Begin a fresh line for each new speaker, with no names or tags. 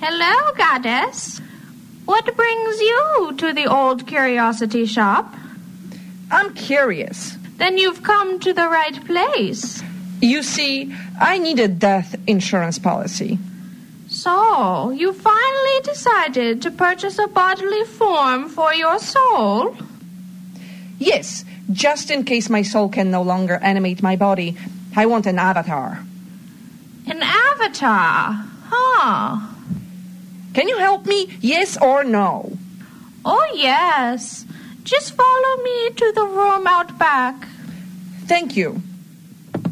Hello, goddess. What brings you to the old curiosity shop?
I'm curious.
Then you've come to the right place.
You see, I need a death insurance policy.
So, you finally decided to purchase a bodily form for your soul?
Yes, just in case my soul can no longer animate my body, I want an avatar.
An avatar? Huh.
Can you help me, yes or no?
Oh, yes. Just follow me to the room out back.
Thank you.